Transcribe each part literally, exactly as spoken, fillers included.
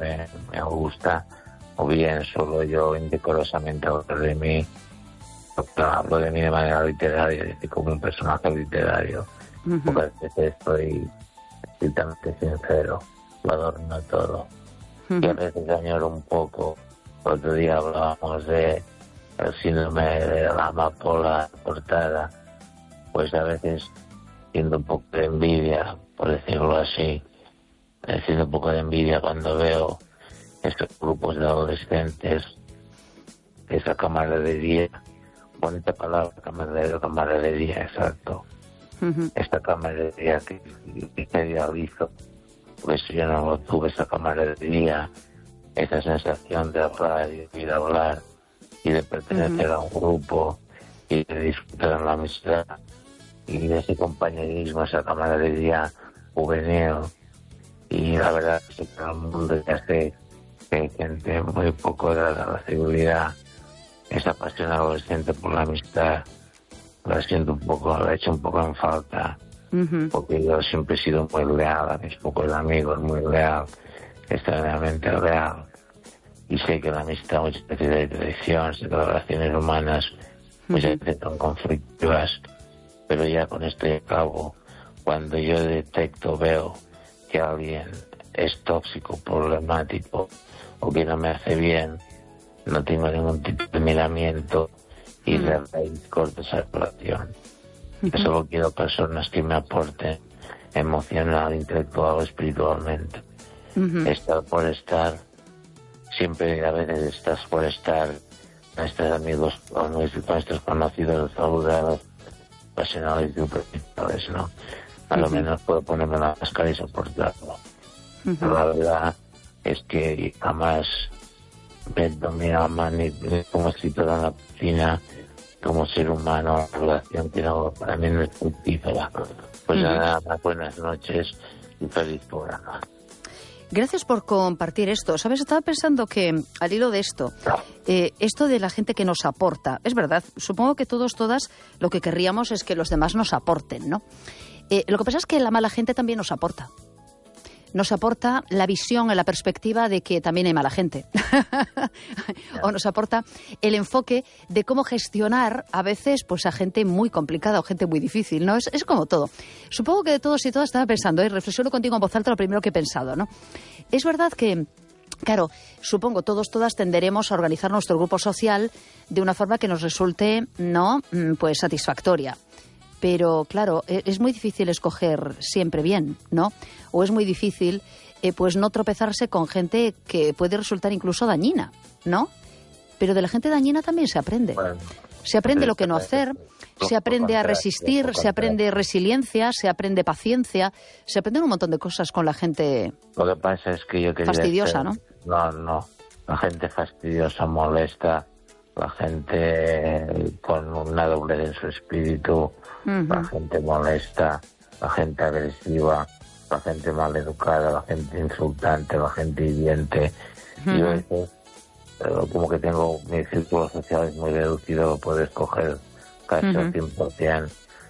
me, me gusta, o bien solo yo indecorosamente hablo de mí, hablo de mí de manera literaria, es decir, como un personaje literario. Uh-huh. Porque a veces estoy estrictamente sincero, lo adorno todo. Uh-huh. Y a veces añoro un poco. El otro día hablábamos de el síndrome de la amapola portada, pues a veces siento un poco de envidia, por decirlo así, siento un poco de envidia cuando veo estos grupos de adolescentes, esa camaradería, bonita palabra, camaradería, camaradería, exacto, uh-huh. Esta camaradería que, que idealizo, pues yo no lo tuve, esa camaradería, esa sensación de hablar y de hablar y de pertenecer uh-huh. a un grupo y de disfrutar la amistad y de ese compañerismo, esa camaradería juvenil. Y la verdad es que todo el mundo ya sé que hay gente muy poco dada a la seguridad, esa pasión adolescente por la amistad, la siento un poco, la he hecho un poco en falta, uh-huh. porque yo siempre he sido muy leal a mis pocos amigos, muy leal, extraordinariamente leal. Y sé que la amistad muchas veces hay traición, sé que las relaciones humanas muchas veces son conflictivas, pero ya con esto de cabo, cuando yo detecto, veo que alguien es tóxico, problemático o que no me hace bien, no tengo ningún tipo de miramiento y de raíz corto esa relación. Yo solo quiero personas que me aporten emocional, intelectual o espiritualmente. Uh-huh. Estar por estar, siempre a veces estás por estar con estos amigos, con nuestros conocidos, saludados, pasionales y superficiales, ¿no? A lo uh-huh. menos puedo ponerme la máscara y soportarlo. Uh-huh. Pero la verdad es que jamás vendo mi alma ni, ni como escritor en la piscina, como ser humano, la relación que no, para mí no es fructífera. Pues uh-huh. nada más, buenas noches y feliz programa. Gracias por compartir esto. ¿Sabes? Estaba pensando que, al hilo de esto, eh, esto de la gente que nos aporta, es verdad, supongo que todos, todas, lo que querríamos es que los demás nos aporten, ¿no? Eh, lo que pasa es que la mala gente también nos aporta. Nos aporta la visión, la perspectiva de que también hay mala gente. O nos aporta el enfoque de cómo gestionar a veces pues a gente muy complicada o gente muy difícil, ¿no? Es, es como todo. Supongo que de todos y todas estaba pensando, y ¿eh? reflexiono contigo en voz alta lo primero que he pensado, ¿no? Es verdad que, claro, supongo todos, todas tenderemos a organizar nuestro grupo social de una forma que nos resulte, ¿no?, pues satisfactoria. Pero, claro, es muy difícil escoger siempre bien, ¿no? O es muy difícil, eh, pues, no tropezarse con gente que puede resultar incluso dañina, ¿no? Pero de la gente dañina también se aprende. Bueno, se aprende lo que no hacer, se aprende a resistir, se aprende resiliencia, se aprende paciencia, se aprenden un montón de cosas con la gente lo que pasa es que yo quería fastidiosa, ser, ¿no? No, no. La gente fastidiosa, molesta, la gente con una doblez en su espíritu, uh-huh. la gente molesta, la gente agresiva, la gente maleducada, la gente insultante, la gente hiriente. Uh-huh. Yo a veces, eh, como que tengo mi círculo social es muy reducido, lo puedo escoger casi uh-huh. al cien por ciento.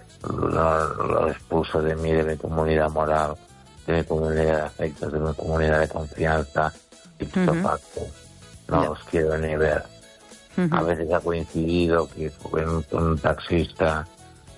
Lo, lo expulso de mí, de mi comunidad moral, de mi comunidad de afectos, de mi comunidad de confianza y todo uh-huh. pacto. No yeah. los quiero ni ver. Uh-huh. A veces ha coincidido que con un, un taxista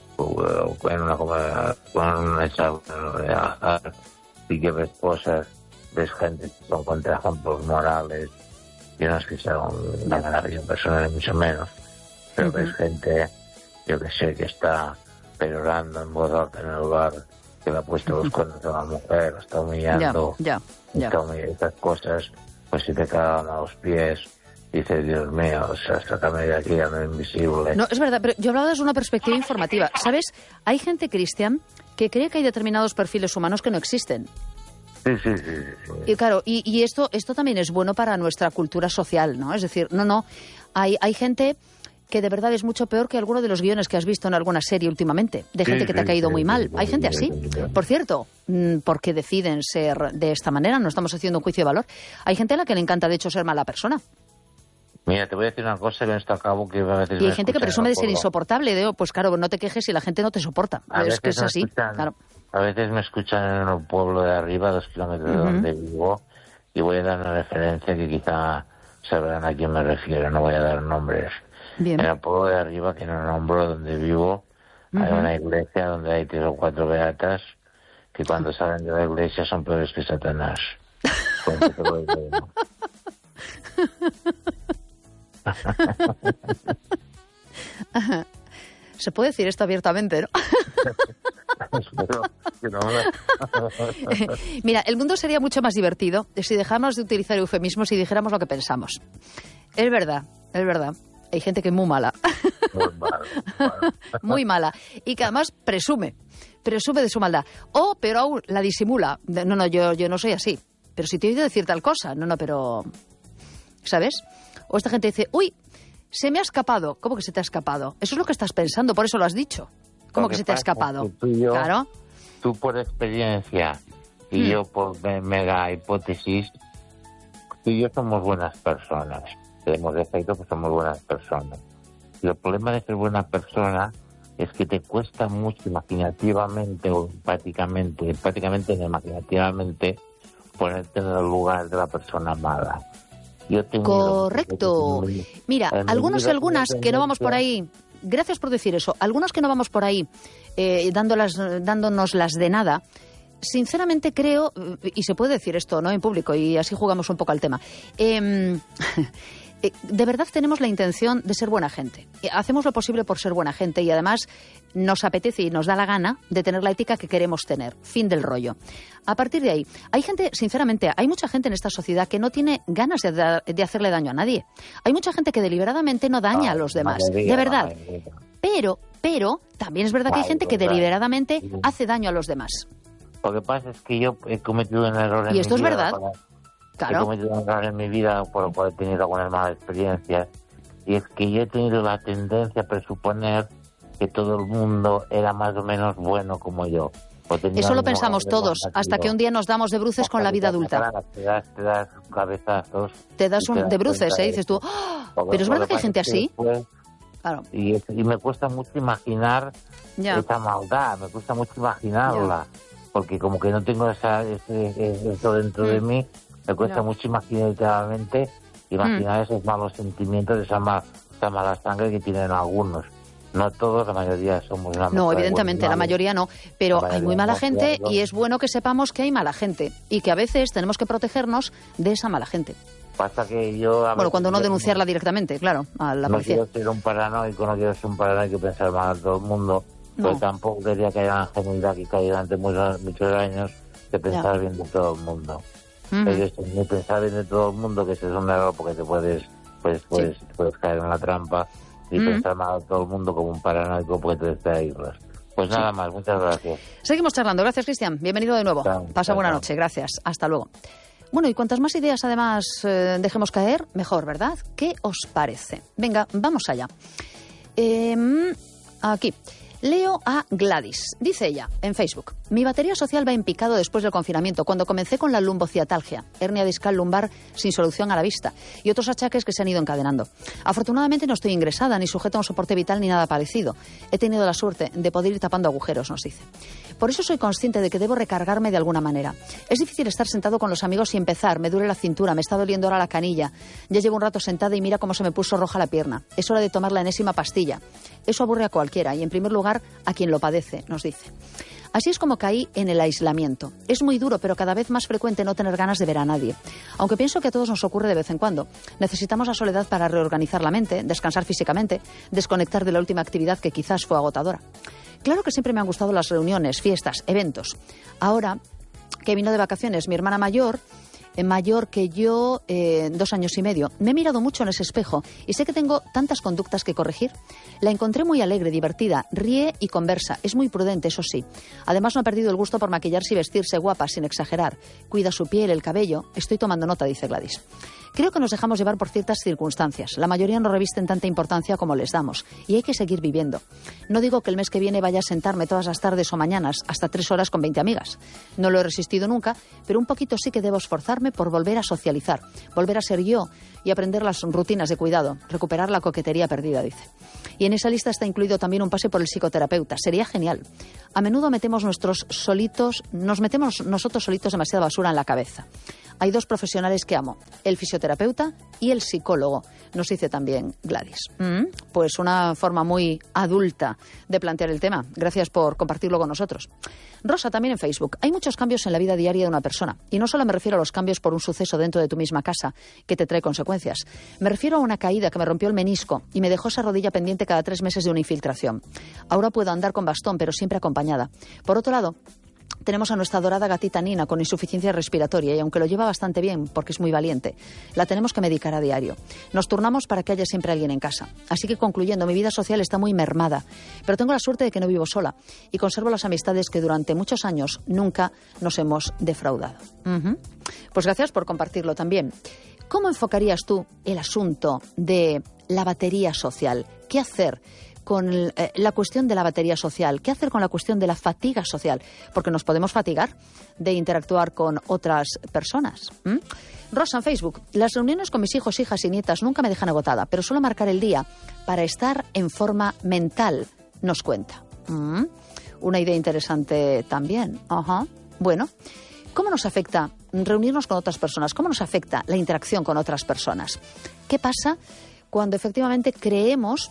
o con una con una echada y que ves cosas, ves gente que son contra ejemplos morales. Yo no es que sea una maravilla personal, mucho menos, pero uh-huh. ves gente, yo que sé, que está perorando en voz alta en el bar, que le ha puesto uh-huh. los cuernos a la mujer, la está humillando, ya, ya, ya. Está humillando, estas cosas, pues si te cagan a los pies. Dice, Dios mío, o sea, sácame de aquí, a lo invisible. No, es verdad, pero yo hablaba desde una perspectiva informativa. ¿Sabes? Hay gente, Cristian, que cree que hay determinados perfiles humanos que no existen. Sí, sí, sí. sí. Y claro, y, y esto, esto también es bueno para nuestra cultura social, ¿no? Es decir, no, no, hay, hay gente que de verdad es mucho peor que alguno de los guiones que has visto en alguna serie últimamente, de gente sí, que te sí, ha caído sí, muy sí, mal. Sí, hay gente así. Sí, sí. Por cierto, porque deciden ser de esta manera, no estamos haciendo un juicio de valor. Hay gente a la que le encanta, de hecho, ser mala persona. Mira, te voy a decir una cosa, que esto acabo que a veces... Y hay gente que presume de ser insoportable, de, pues claro, no te quejes si la gente no te soporta. A es que es así, escuchan, claro. A veces me escuchan en el pueblo de arriba, dos kilómetros uh-huh. de donde vivo, y voy a dar una referencia que quizá sabrán a quién me refiero, no voy a dar nombres. Bien. En el pueblo de arriba, que no nombro, donde vivo, uh-huh. hay una iglesia donde hay tres o cuatro beatas que cuando salen de la iglesia son peores que Satanás. Se puede decir esto abiertamente, ¿no? Mira, el mundo sería mucho más divertido si dejáramos de utilizar eufemismos y dijéramos lo que pensamos. Es verdad, es verdad. Hay gente que es muy mala. Muy mala. Muy mala. Y que además presume. Presume de su maldad. O, peor aún, la disimula. No, no, yo, yo no soy así. Pero si te he oído decir tal cosa. No, no, pero... ¿Sabes? O esta gente dice, uy, se me ha escapado. ¿Cómo que se te ha escapado? Eso es lo que estás pensando, por eso lo has dicho. ¿Cómo que se te ha escapado? Tú, y yo, claro. Tú por experiencia y hmm. yo por mega hipótesis, tú y yo somos buenas personas. Tenemos defectos, pues somos buenas personas. Y el problema de ser buena persona es que te cuesta mucho imaginativamente o empáticamente, empáticamente no imaginativamente, ponerte en el lugar de la persona mala. Yo tengo Correcto. Muy, Mira, algunos y algunas que no vamos por ahí, gracias por decir eso, algunos que no vamos por ahí eh, dándolas, dándonos las de nada, sinceramente creo, y se puede decir esto, ¿no?, en público, y así jugamos un poco al tema, eh, de verdad tenemos la intención de ser buena gente. Hacemos lo posible por ser buena gente y además nos apetece y nos da la gana de tener la ética que queremos tener. Fin del rollo. A partir de ahí, hay gente, sinceramente, hay mucha gente en esta sociedad que no tiene ganas de, da, de hacerle daño a nadie. Hay mucha gente que deliberadamente no daña ah, a los demás. De verdad. Pero, pero, también es verdad que hay gente que deliberadamente hace daño a los demás. Lo que pasa es que yo he cometido un error en Y esto es verdad. Para... Claro. He cometido un error en mi vida por lo cual he tenido algunas malas experiencias, y es que yo he tenido la tendencia a presuponer que todo el mundo era más o menos bueno como yo. Eso lo pensamos todos, hasta que un día nos damos de bruces con la vida adulta. Te das, te das cabezazos. Te das un, te das de bruces, ¿eh? Dices tú, ¡oh! Pero es verdad que hay gente así. Después, claro. Y, y me cuesta mucho imaginar ya. esa maldad, me cuesta mucho imaginarla, ya. porque como que no tengo esa, ese, eso dentro mm. de mí. Me cuesta no. mucho imaginativamente imaginar mm. esos malos sentimientos, esa, mal, esa mala sangre que tienen algunos. No todos, la mayoría somos una No, evidentemente, la mayoría no. Pero hay muy mala gente y es bueno que sepamos que hay mala gente y que a veces tenemos que protegernos de esa mala gente. Pasa que yo... Bueno, cuando no denunciarla directamente, claro, a la no policía. No quiero ser un paranoico, no quiero ser un paranoico y pensar mal a todo el mundo, no. pero tampoco quería que haya una ingenuidad que cae durante muchos, muchos años de pensar ya. bien de todo el mundo. Uh-huh. Ni pensar bien de todo el mundo, que ese es un error porque te puedes pues, puedes, sí. puedes caer en la trampa, y uh-huh. pensar mal de todo el mundo como un paranoico porque te distraes. Pues nada sí. más, muchas gracias. Seguimos charlando. Gracias, Cristian. Bienvenido de nuevo. Chao, Pasa chao, buena chao. noche. Gracias. Hasta luego. Bueno, y cuantas más ideas además eh, dejemos caer, mejor, ¿verdad? ¿Qué os parece? Venga, vamos allá. Eh, aquí. Leo a Gladys. Dice ella en Facebook: mi batería social va en picado después del confinamiento, cuando comencé con la lumbociatalgia, hernia discal lumbar sin solución a la vista y otros achaques que se han ido encadenando. Afortunadamente no estoy ingresada, ni sujeta a un soporte vital ni nada parecido. He tenido la suerte de poder ir tapando agujeros, nos dice. Por eso soy consciente de que debo recargarme de alguna manera. Es difícil estar sentado con los amigos y empezar. Me duele la cintura, me está doliendo ahora la canilla. Ya llevo un rato sentada y mira cómo se me puso roja la pierna. Es hora de tomar la enésima pastilla. Eso aburre a cualquiera y, en primer lugar, a quien lo padece, nos dice. Así es como caí en el aislamiento. Es muy duro, pero cada vez más frecuente no tener ganas de ver a nadie. Aunque pienso que a todos nos ocurre de vez en cuando. Necesitamos la soledad para reorganizar la mente, descansar físicamente, desconectar de la última actividad que quizás fue agotadora. Claro que siempre me han gustado las reuniones, fiestas, eventos. Ahora que vino de vacaciones mi hermana mayor, mayor que yo, eh, dos años y medio, me he mirado mucho en ese espejo y sé que tengo tantas conductas que corregir. La encontré muy alegre, divertida, ríe y conversa. Es muy prudente, eso sí. Además no ha perdido el gusto por maquillarse y vestirse guapa, sin exagerar. Cuida su piel, el cabello. Estoy tomando nota, dice Gladys. Creo que nos dejamos llevar por ciertas circunstancias. La mayoría no revisten tanta importancia como les damos. Y hay que seguir viviendo. No digo que el mes que viene vaya a sentarme todas las tardes o mañanas hasta tres horas con veinte amigas. No lo he resistido nunca, pero un poquito sí que debo esforzarme por volver a socializar, volver a ser yo y aprender las rutinas de cuidado, recuperar la coquetería perdida, dice. Y en esa lista está incluido también un pase por el psicoterapeuta. Sería genial. A menudo metemos nuestros solitos, nos metemos nosotros solitos demasiada basura en la cabeza. Hay dos profesionales que amo, el fisioterapeuta y el psicólogo, nos dice también Gladys. Mm, pues una forma muy adulta de plantear el tema. Gracias por compartirlo con nosotros. Rosa, también en Facebook. Hay muchos cambios en la vida diaria de una persona. Y no solo me refiero a los cambios por un suceso dentro de tu misma casa que te trae consecuencias. Me refiero a una caída que me rompió el menisco y me dejó esa rodilla pendiente cada tres meses de una infiltración. Ahora puedo andar con bastón, pero siempre acompañada. Por otro lado, tenemos a nuestra adorada gatita Nina con insuficiencia respiratoria y aunque lo lleva bastante bien porque es muy valiente, la tenemos que medicar a diario. Nos turnamos para que haya siempre alguien en casa. Así que concluyendo, mi vida social está muy mermada, pero tengo la suerte de que no vivo sola y conservo las amistades que durante muchos años nunca nos hemos defraudado. Uh-huh. Pues gracias por compartirlo también. ¿Cómo enfocarías tú el asunto de la batería social? ¿Qué hacer con eh, la cuestión de la batería social? ¿Qué hacer con la cuestión de la fatiga social? Porque nos podemos fatigar de interactuar con otras personas. ¿Mm? Rosa en Facebook. Las reuniones con mis hijos, hijas y nietas nunca me dejan agotada, pero suelo marcar el día para estar en forma mental, nos cuenta. ¿Mm? Una idea interesante también. Ajá. Bueno, ¿cómo nos afecta reunirnos con otras personas? ¿Cómo nos afecta la interacción con otras personas? ¿Qué pasa cuando efectivamente creemos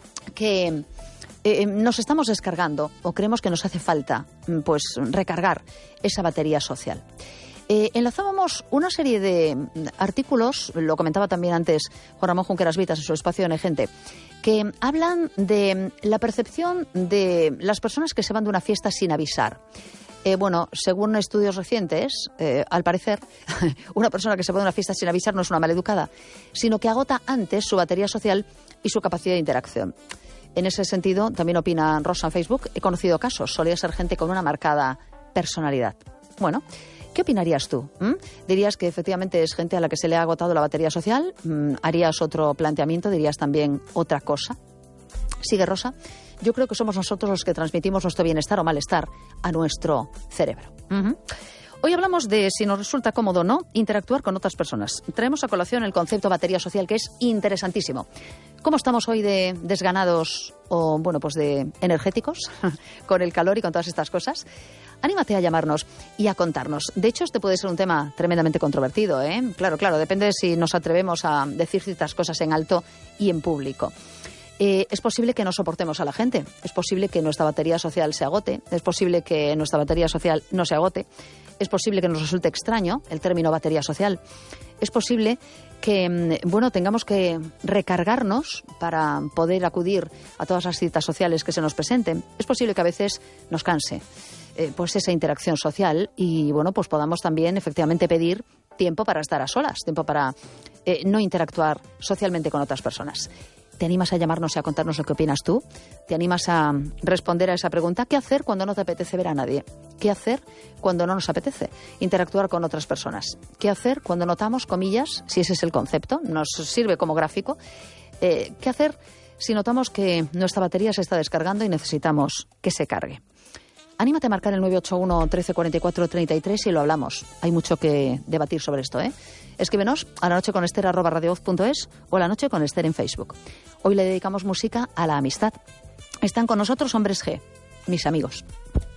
que eh, nos estamos descargando o creemos que nos hace falta pues recargar esa batería social? Eh, enlazábamos una serie de artículos, lo comentaba también antes Juan Ramón Junqueras Vitas en su espacio N Gente, que hablan de la percepción de las personas que se van de una fiesta sin avisar. Eh, bueno, según estudios recientes, eh, al parecer, una persona que se va de una fiesta sin avisar no es una maleducada, sino que agota antes su batería social y su capacidad de interacción. En ese sentido, también opina Rosa en Facebook, he conocido casos, solía ser gente con una marcada personalidad. Bueno, ¿qué opinarías tú? ¿Mm? ¿Dirías que efectivamente es gente a la que se le ha agotado la batería social? ¿Mm? ¿Harías otro planteamiento? ¿Dirías también otra cosa? Sigue Rosa. Yo creo que somos nosotros los que transmitimos nuestro bienestar o malestar a nuestro cerebro. Uh-huh. Hoy hablamos de si nos resulta cómodo o no interactuar con otras personas. Traemos a colación el concepto batería social, que es interesantísimo. ¿Cómo estamos hoy de desganados o, bueno, pues de energéticos con el calor y con todas estas cosas? Anímate a llamarnos y a contarnos. De hecho, este puede ser un tema tremendamente controvertido, ¿eh? Claro, claro, depende de si nos atrevemos a decir ciertas cosas en alto y en público. Eh, es posible que no soportemos a la gente, es posible que nuestra batería social se agote, es posible que nuestra batería social no se agote, es posible que nos resulte extraño el término batería social, es posible que, bueno, tengamos que recargarnos para poder acudir a todas las citas sociales que se nos presenten, es posible que a veces nos canse eh, pues esa interacción social y, bueno, pues podamos también efectivamente pedir tiempo para estar a solas, tiempo para eh, no interactuar socialmente con otras personas. ¿Te animas a llamarnos y a contarnos lo que opinas tú? ¿Te animas a responder a esa pregunta? ¿Qué hacer cuando no te apetece ver a nadie? ¿Qué hacer cuando no nos apetece interactuar con otras personas? ¿Qué hacer cuando notamos, comillas, si ese es el concepto, nos sirve como gráfico? Eh, ¿Qué hacer si notamos que nuestra batería se está descargando y necesitamos que se cargue? Anímate a marcar el nueve ocho uno, trece cuarenta y cuatro, treinta y tres y lo hablamos. Hay mucho que debatir sobre esto, ¿eh? Escríbenos a la noche con Ester arroba radiovoz punto es o a la noche con Ester en Facebook. Hoy le dedicamos música a la amistad. Están con nosotros Hombres G, mis amigos.